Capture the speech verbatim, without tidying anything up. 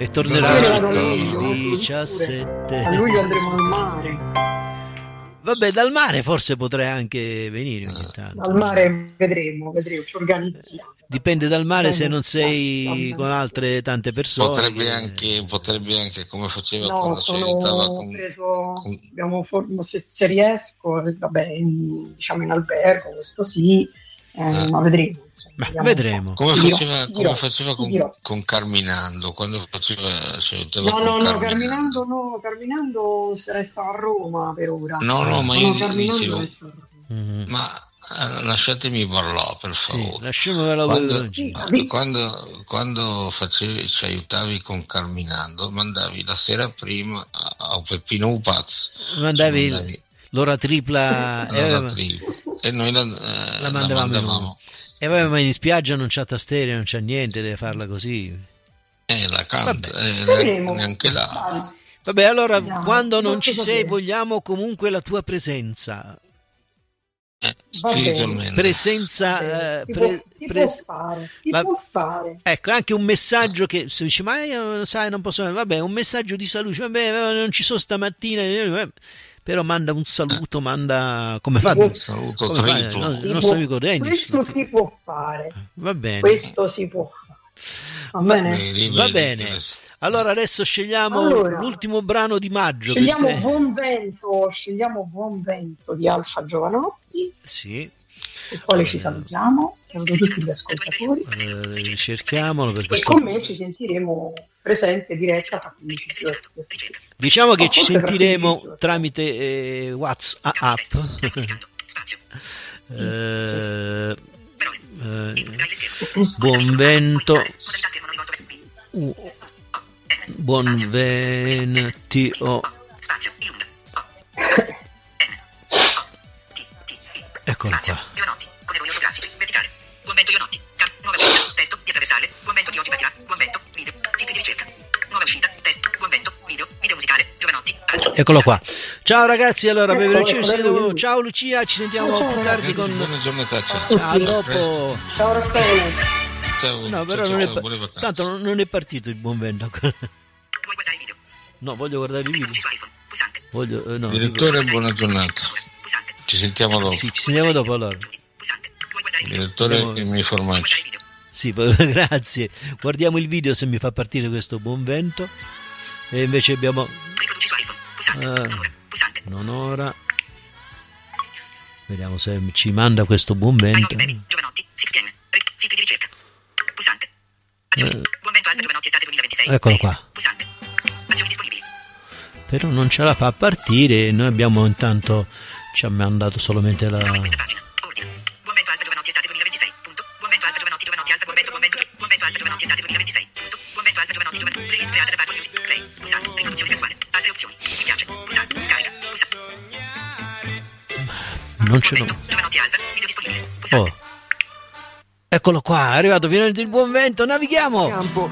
e tornerà il diciassette. A luglio andremo al mare. Vabbè, dal mare forse potrei anche venire ogni tanto. Al mare vedremo, vedremo, ci organizziamo. Dipende dal mare, Bene, se non sei bene. con altre tante persone. Potrebbe che- anche, potrebbe anche come faceva No, quando ci sono aiutava con, preso, con- abbiamo for- se, se riesco, eh, vabbè, in- diciamo in albergo, questo sì, eh, Eh. ma vedremo. insomma, Ma vediamo un po'. vedremo. come Ti dirò, faceva, ti come dirò, faceva ti con, dirò. con Carminando, quando faceva, ci aiutava No, con no, no, Carminando. Carminando no, Carminando resta a Roma per ora. No, no, ma No, io no, di- Carminando dicevo, resta a Roma. Mhm. ma eh, lasciatemi parlare per Sì, favore. lasciamolo Quando, Sì, eh, sì. quando, quando facevi, ci aiutavi con Carminando, mandavi la sera prima a, a Peppino Upaz, mandavi ci mandavi l'ora tripla e, la aveva- tripla, e noi la, eh, la la mandavamo in mandavamo. uno. E vabbè, ma in spiaggia non c'ha tastiere, non c'ha niente, deve farla così. Eh, la canta, Vabbè. eh, Vedremo. neanche là. Dai. Vabbè, allora Vediamo, quando ti non faccio ci sei sapere. vogliamo comunque la tua presenza. Eh, Va bene. spiritualmente. Presenza Eh, eh, si, pre- può, si pres- può fare, si la- può fare. Ecco, anche un messaggio che se dici, ma io, sai, non posso, vabbè, un messaggio di saluto, vabbè, non ci sono stamattina, eh, però manda un saluto, manda come fa? Un saluto come fa? triplo. No, Si il nostro può- amico Dennis. questo si può fare, Va bene. questo si può fare. Va bene? Vedi, Va vedi, bene. che- Allora adesso scegliamo Allora, l'ultimo brano di maggio. per Scegliamo te. Buon Vento, scegliamo Buon Vento di Alfa Giovanotti, Sì, e poi ci salutiamo, saluto tutti gli ascoltatori eh, cerchiamolo per e questo. con me ci sentiremo presente diretta tra quindici giorni. Diciamo che Oh, ci forse per sentiremo quindici tramite eh, WhatsApp. Eh, eh, buon vento. Uh, buon vento. Eccolo qua. Ionotti, con errori ortografici, verticale. Buon vento Ionotti. Car- nuova uscita, testo, via traversale. Buon vento di oggi partirà. Buon vento, video, filtri di ricerca. Nuova uscita, testo, buon vento, video, video musicale, Giovanotti. Altro. Eccolo qua. Ciao ragazzi, allora Eccolo, beverci eccolo, insieme. eccolo. Ciao Lucia, ci sentiamo Ciao, più tardi Ragazzi, con. buona giornata, ciao. Ciao, a Presto. dopo. Ciao Raffaele. Ciao, No, però ciao, non ciao, è pa- buone vacanze. tanto non- non è partito il buon vento ancora. Vuoi guardare il video? No, voglio guardare il video. Riproduci su iPhone. Pulsante. Voglio, eh, no, Direttore, buona giornata. Pulsante. Ci sentiamo dopo. sì, ci sentiamo dopo allora. Chiudi. Pulsante. Vuoi guardare il video? Direttore, Andiamo- i miei Vuoi formaggi. guardare il video? Sì, poi- grazie. Guardiamo il video se mi fa partire questo buon vento. E invece abbiamo Riproduci su iPhone. Pulsante. Eh. Non ora. Pulsante. non ora. Vediamo se ci manda questo buon I vento. nuovi baby. Giovanotti. sei p m. Ri- filtri di ricerca. Pulsante. Azioni. Eh. Buon vento Alfa Giovanotti estate duemilaventisei. Eccolo Playlist. qua. Pulsante. Azioni disponibili. Però non ce la fa partire. Noi abbiamo intanto ci ha mandato solamente la. Trova in questa pagina. Ordine. Buon vento Alfa Giovanotti estate duemilaventisei. Punto. Buon vento Alfa Giovanotti Giovanotti Alfa. Buon vento, buon vento. Gio- Buon vento Alfa Giovanotti estate duemilaventisei. Punto. Buon vento Alfa Giovanotti Giovanotti. Playlist creata da Apple Music. Play. Pulsante. Riproduzione casuale. Altre opzioni. Mi piace. Pulsante. Scarica. Pulsante. Non ce Buon l'ho. vento. Giovanotti Alfa. Video disponibile. Oh. Pulsante. Eccolo qua, è arrivato finalmente il buon vento, navighiamo!